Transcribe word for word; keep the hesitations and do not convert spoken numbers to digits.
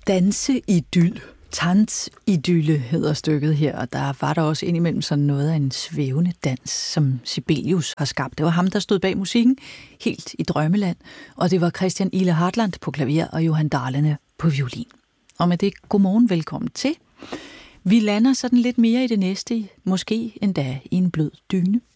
Danseidyl. Tanzidylle hedder stykket her, og der var der også indimellem sådan noget af en svævende dans, som Sibelius har skabt. Det var ham, der stod bag musikken, helt i drømmeland, og det var Christian Ile Hartland på klaver og Johan Dahlene på violin. Og med det, godmorgen, velkommen til. Vi lander sådan lidt mere i det næste, måske endda i en blød dyne.